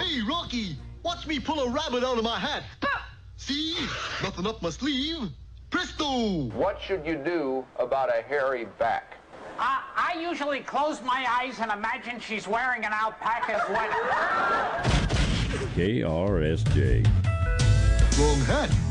Hey, Rocky, watch me pull a rabbit out of my hat. See? Nothing up my sleeve. Presto! What should you do about a hairy back? I usually close my eyes and imagine she's wearing an alpaca sweater. KRSJ. Wrong hat.